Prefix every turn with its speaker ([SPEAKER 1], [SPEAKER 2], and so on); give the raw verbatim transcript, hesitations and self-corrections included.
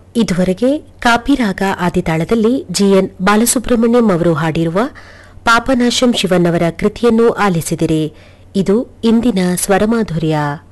[SPEAKER 1] ಇದುವರೆಗೆ ಕಾಪಿರಾಗ ಆದಿತಾಳದಲ್ಲಿ ಜಿಎನ್ ಬಾಲಸುಬ್ರಹ್ಮಣ್ಯಂ ಅವರು ಹಾಡಿರುವ ಪಾಪನಾಶಂ ಶಿವನ್ನವರ ಕೃತಿಯನ್ನು ಆಲಿಸಿದಿರಿ. ಇದು ಇಂದಿನ ಸ್ವರಮಾಧುರ್ಯ.